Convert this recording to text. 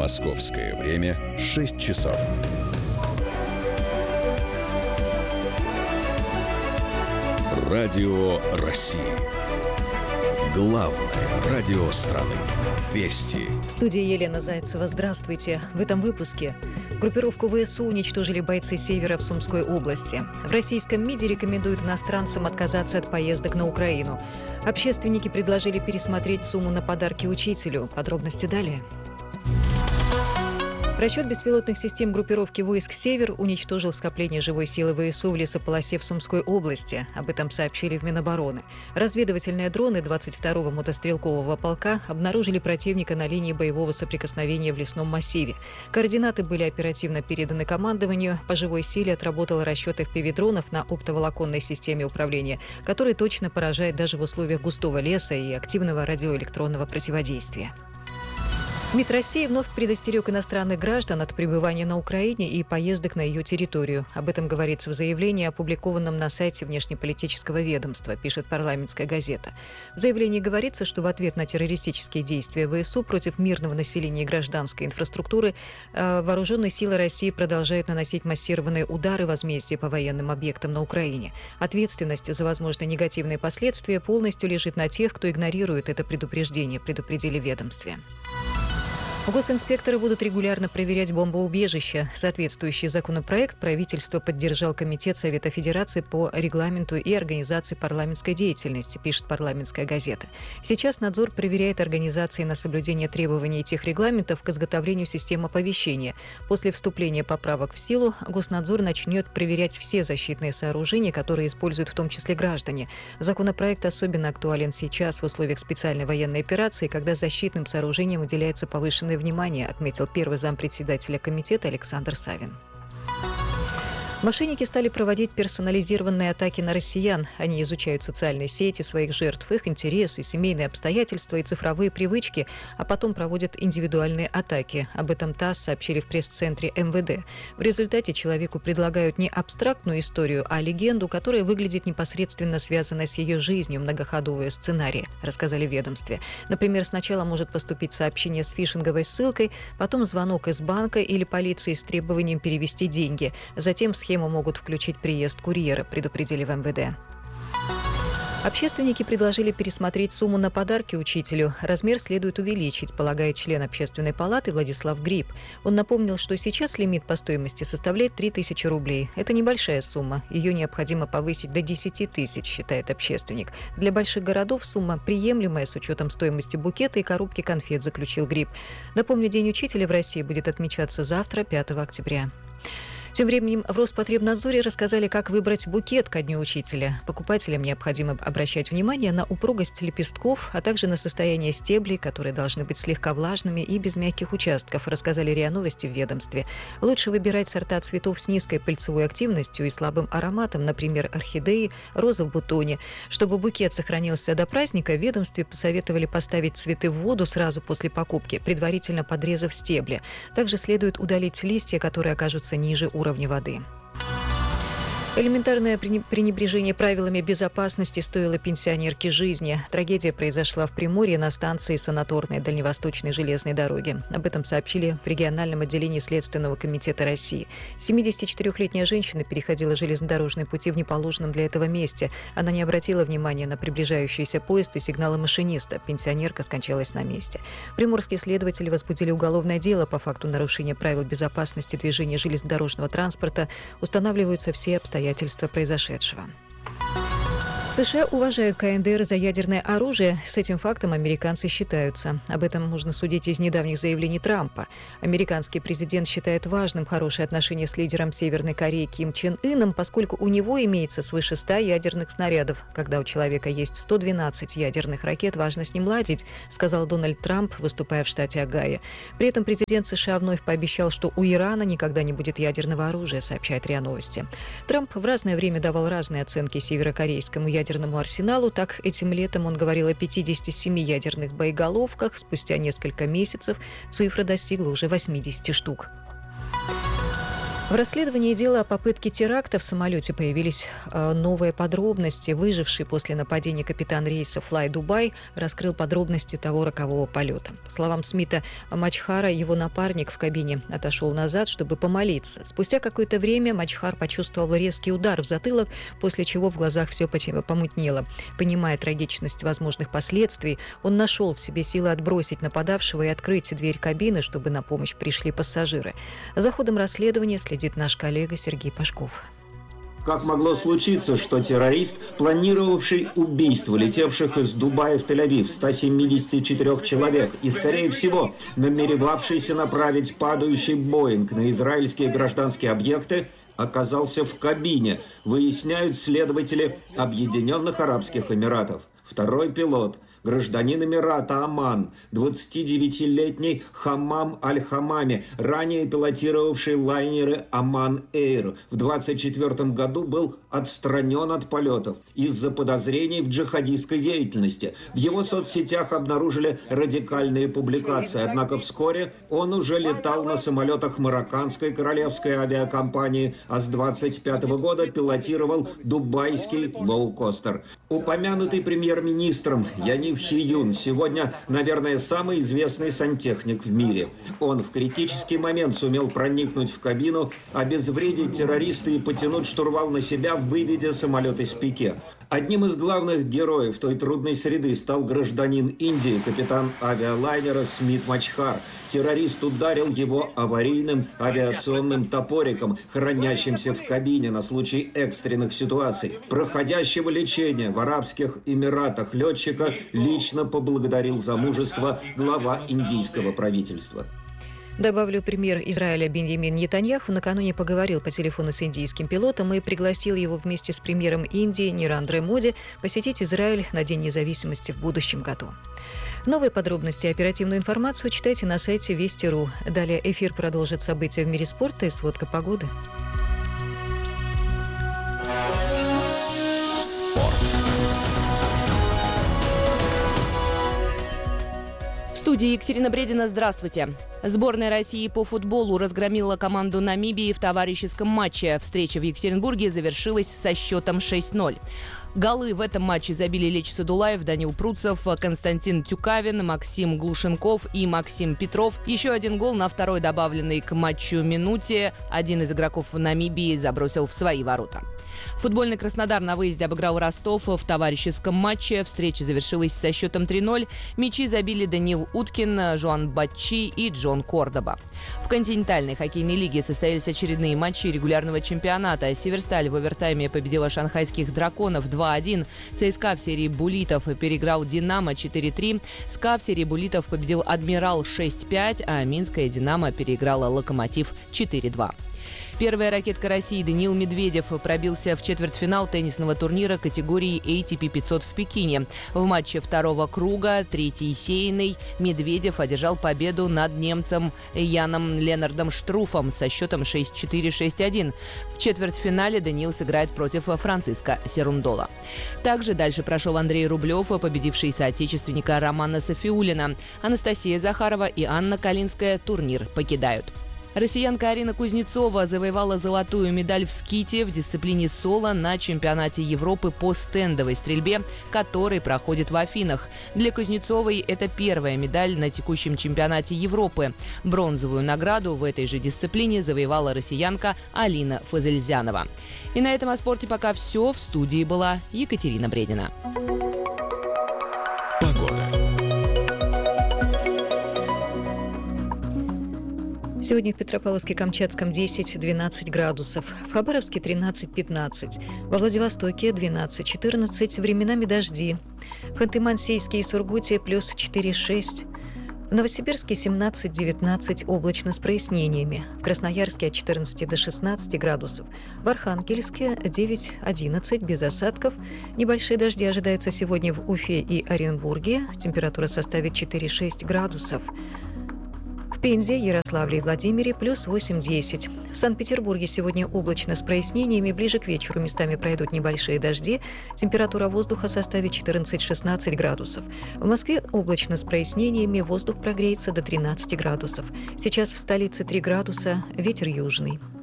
Московское время 6 часов. Радио России. Главное радио страны. Вести. В студии Елена Зайцева. Здравствуйте. В этом выпуске. Группировку ВСУ уничтожили бойцы Севера в Сумской области. В российском МИДе рекомендуют иностранцам отказаться от поездок на Украину. Общественники предложили пересмотреть сумму на подарки учителю. Подробности далее. Расчет беспилотных систем группировки войск «Север» уничтожил скопление живой силы ВСУ в лесополосе в Сумской области. Об этом сообщили в Минобороны. Разведывательные дроны 22-го мотострелкового полка обнаружили противника на линии боевого соприкосновения в лесном массиве. Координаты были оперативно переданы командованию. По живой силе отработал расчет FPV-дронов на оптоволоконной системе управления, который точно поражает даже в условиях густого леса и активного радиоэлектронного противодействия. МИД России вновь предостерег иностранных граждан от пребывания на Украине и поездок на ее территорию. Об этом говорится в заявлении, опубликованном на сайте внешнеполитического ведомства, пишет «Парламентская газета». В заявлении говорится, что в ответ на террористические действия ВСУ против мирного населения и гражданской инфраструктуры вооруженные силы России продолжают наносить массированные удары возмездия по военным объектам на Украине. Ответственность за возможные негативные последствия полностью лежит на тех, кто игнорирует это предупреждение, предупредили в ведомстве. Госинспекторы будут регулярно проверять бомбоубежища. Соответствующий законопроект правительство поддержал Комитет Совета Федерации по регламенту и организации парламентской деятельности, пишет «Парламентская газета». Сейчас надзор проверяет организации на соблюдение требований тех регламентов к изготовлению систем оповещения. После вступления поправок в силу Госнадзор начнет проверять все защитные сооружения, которые используют в том числе граждане. Законопроект особенно актуален сейчас в условиях специальной военной операции, когда защитным сооружениям уделяется повышенное внимание, отметил первый зампредседателя комитета Александр Савин. Мошенники стали проводить персонализированные атаки на россиян. Они изучают социальные сети своих жертв, их интересы, семейные обстоятельства и цифровые привычки, а потом проводят индивидуальные атаки. Об этом ТАСС сообщили в пресс-центре МВД. В результате человеку предлагают не абстрактную историю, а легенду, которая выглядит непосредственно связанной с ее жизнью, многоходовые сценарии, рассказали в ведомстве. Например, сначала может поступить сообщение с фишинговой ссылкой, потом звонок из банка или полиции с требованием перевести деньги. Затем в схему могут включить приезд курьера, предупредили в МВД. Общественники предложили пересмотреть сумму на подарки учителю. Размер следует увеличить, полагает член Общественной палаты Владислав Гриб. Он напомнил, что сейчас лимит по стоимости составляет 3000 рублей. Это небольшая сумма. Ее необходимо повысить до 10 тысяч, считает общественник. Для больших городов сумма приемлемая с учетом стоимости букета и коробки конфет, заключил Гриб. Напомню, День учителя в России будет отмечаться завтра, 5 октября. Тем временем в Роспотребнадзоре рассказали, как выбрать букет ко Дню учителя. Покупателям необходимо обращать внимание на упругость лепестков, а также на состояние стеблей, которые должны быть слегка влажными и без мягких участков, рассказали РИА Новости в ведомстве. Лучше выбирать сорта цветов с низкой пыльцевой активностью и слабым ароматом, например, орхидеи, роза в бутоне. Чтобы букет сохранился до праздника, в ведомстве посоветовали поставить цветы в воду сразу после покупки, предварительно подрезав стебли. Также следует удалить листья, которые окажутся ниже уровня воды. Элементарное пренебрежение правилами безопасности стоило пенсионерке жизни. Трагедия произошла в Приморье на станции санаторной Дальневосточной железной дороги. Об этом сообщили в региональном отделении Следственного комитета России. 74-летняя женщина переходила железнодорожные пути в неположенном для этого месте. Она не обратила внимания на приближающийся поезд и сигналы машиниста. Пенсионерка скончалась на месте. Приморские следователи возбудили уголовное дело по факту нарушения правил безопасности движения железнодорожного транспорта. Устанавливаются все обстоятельства произошедшего. США уважают КНДР за ядерное оружие. С этим фактом американцы считаются. Об этом можно судить из недавних заявлений Трампа. Американский президент считает важным хорошие отношения с лидером Северной Кореи Ким Чен Ыном, поскольку у него имеется свыше 100 ядерных снарядов. Когда у человека есть 112 ядерных ракет, важно с ним ладить, сказал Дональд Трамп, выступая в штате Огайо. При этом президент США вновь пообещал, что у Ирана никогда не будет ядерного оружия, сообщает РИА Новости. Трамп в разное время давал разные оценки северокорейскому ядерному арсеналу. Так, этим летом он говорил о 57 ядерных боеголовках. Спустя несколько месяцев цифра достигла уже 80 штук. В расследовании дела о попытке теракта в самолете появились новые подробности. Выживший после нападения капитан рейса Fly Dubai раскрыл подробности того рокового полета. По словам Смита Мачхара, его напарник в кабине отошел назад, чтобы помолиться. Спустя какое-то время Мачхар почувствовал резкий удар в затылок, после чего в глазах все помутнело. Понимая трагичность возможных последствий, он нашел в себе силы отбросить нападавшего и открыть дверь кабины, чтобы на помощь пришли пассажиры. За ходом расследования следит наш коллега Сергей Пашков. Как могло случиться, что террорист, планировавший убийство летевших из Дубая в Тель-Авив 174 человек и, скорее всего, намеревавшийся направить падающий Боинг на израильские гражданские объекты, оказался в кабине, выясняют следователи Объединенных Арабских Эмиратов. Второй пилот – гражданин Эмирата Оман, 29-летний Хамам Аль-Хамами, ранее пилотировавший лайнеры Оман Эйр, в 2024 году был отстранен от полетов из-за подозрений в джихадистской деятельности. В его соцсетях обнаружили радикальные публикации, однако вскоре он уже летал на самолетах марокканской королевской авиакомпании, а с 2025 года пилотировал дубайский лоукостер. Упомянутый премьер-министром Янив Хиюн сегодня, наверное, самый известный сантехник в мире. Он в критический момент сумел проникнуть в кабину, обезвредить террориста и потянуть штурвал на себя, выведя самолет из пике. Одним из главных героев той трудной среды стал гражданин Индии, капитан авиалайнера Смит Мачхар. Террорист ударил его аварийным авиационным топориком, хранящимся в кабине на случай экстренных ситуаций. Проходящего лечения в Арабских Эмиратах летчика лично поблагодарил за мужество глава индийского правительства. Добавлю, премьер Израиля Биньямин Нетаньяху накануне поговорил по телефону с индийским пилотом и пригласил его вместе с премьером Индии Нарендра Моди посетить Израиль на День независимости в будущем году. Новые подробности и оперативную информацию читайте на сайте Вести.ру. Далее эфир продолжит события в мире спорта и сводка погоды. Спорт. В студии Екатерина Бредина. Здравствуйте. Сборная России по футболу разгромила команду Намибии в товарищеском матче. Встреча в Екатеринбурге завершилась со счетом 6-0. Голы в этом матче забили Лечи Садулаев, Данил Пруцев, Константин Тюкавин, Максим Глушенков и Максим Петров. Еще один гол на второй добавленной к матчу минуте один из игроков Намибии забросил в свои ворота. Футбольный Краснодар на выезде обыграл Ростов в товарищеском матче. Встреча завершилась со счетом 3-0. Мячи забили Даниил Уткин, Жуан Батчи и Джон Кордоба. В континентальной хоккейной лиге состоялись очередные матчи регулярного чемпионата. Северсталь в овертайме победила шанхайских драконов 2-1. ЦСКА в серии буллитов переиграл Динамо 4-3. СКА в серии буллитов победил Адмирал 6-5, а Минская Динамо переиграла Локомотив 4-2. Первая ракетка России Даниил Медведев пробился в четвертьфинал теннисного турнира категории ATP 500 в Пекине. В матче второго круга, третьей сеянной, Медведев одержал победу над немцем Яном Ленардом Штруфом со счетом 6-4-6-1. В четвертьфинале Даниил сыграет против Франциска Серундола. Также дальше прошел Андрей Рублев, победивший соотечественника Романа Сафиуллина. Анастасия Захарова и Анна Калинская турнир покидают. Россиянка Арина Кузнецова завоевала золотую медаль в ските в дисциплине соло на чемпионате Европы по стендовой стрельбе, который проходит в Афинах. Для Кузнецовой это первая медаль на текущем чемпионате Европы. Бронзовую награду в этой же дисциплине завоевала россиянка Алина Фазельзянова. И на этом о спорте пока все. В студии была Екатерина Бредина. Сегодня в Петропавловске-Камчатском 10-12 градусов, в Хабаровске 13-15, во Владивостоке 12-14, временами дожди, в Ханты-Мансийске и Сургуте плюс 4-6, в Новосибирске 17-19, облачно с прояснениями, в Красноярске от 14 до 16 градусов, в Архангельске 9-11, без осадков, небольшие дожди ожидаются сегодня в Уфе и Оренбурге, температура составит 4-6 градусов. В Пензе, Ярославле и Владимире плюс 8-10. В Санкт-Петербурге сегодня облачно с прояснениями, ближе к вечеру местами пройдут небольшие дожди. Температура воздуха составит 14-16 градусов. В Москве облачно с прояснениями, воздух прогреется до 13 градусов. Сейчас в столице 3 градуса, ветер южный.